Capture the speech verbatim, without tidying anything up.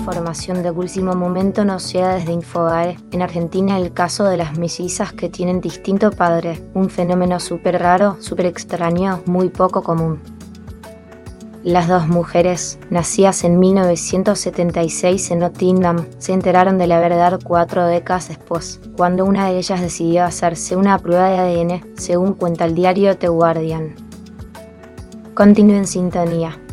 información de último momento nos llega desde Infobae. En Argentina el caso de las mellizas que tienen distinto padre, un fenómeno súper raro, súper extraño, muy poco común. Las dos mujeres, nacidas en mil novecientos setenta y seis en Nottingham, se enteraron de la verdad cuatro décadas después, cuando una de ellas decidió hacerse una prueba de A D N, según cuenta el diario The Guardian. Continúe en sintonía.